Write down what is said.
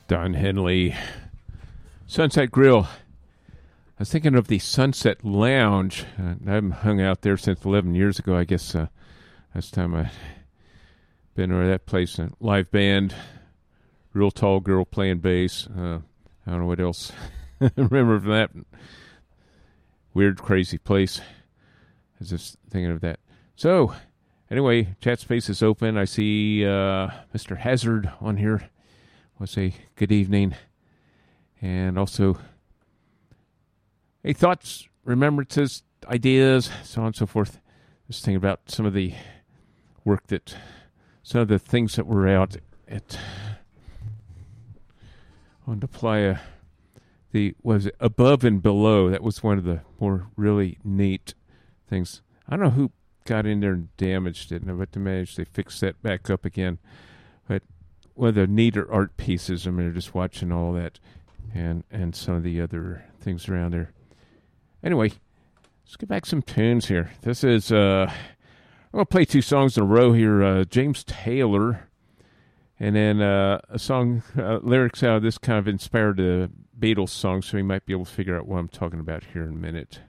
Don Henley. Sunset Grill. I was thinking of the Sunset Lounge. I haven't hung out there since 11 years ago. I guess last time I've been over that place. A live band, real tall girl playing bass. I don't know what else I remember from that. Weird, crazy place. I was just thinking of that. So, anyway, chat space is open. I see Mr. Hazard on here. I want to say good evening. And also, hey, thoughts, remembrances, ideas, so on and so forth. Just thinking about some of the work that, some of the things that were out at, on the playa. Was it Above and Below? That was one of the more really neat things. I don't know who got in there and damaged it, but they managed to fix that back up again. But one of the neater art pieces, I mean, just watching all that and some of the other things around there. Anyway, let's get back some tunes here. This is, I'm going to play two songs in a row here. James Taylor, and then a song, lyrics out of this kind of inspired the Beatles song, so you might be able to figure out what I'm talking about here in a minute.